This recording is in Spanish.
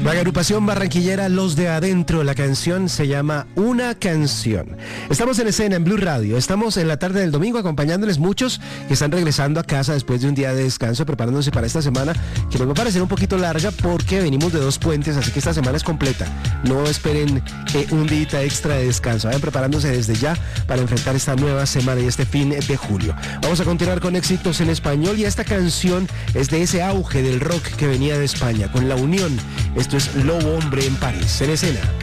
La agrupación barranquillera Los de Adentro, la canción se llama Una Canción. Estamos en escena en Blue Radio, estamos en la tarde del domingo acompañándoles muchos que están regresando a casa después de un día de descanso, preparándose para esta semana, que nos va a parecer un poquito larga porque venimos de 2 puentes, así que esta semana es completa. No esperen un día extra de descanso, vayan preparándose desde ya para enfrentar esta nueva semana y este fin de julio. Vamos a continuar con éxitos en español y esta canción es de ese auge del rock que venía de España, con La Unión. Esto es Lobo Hombre en París, en escena.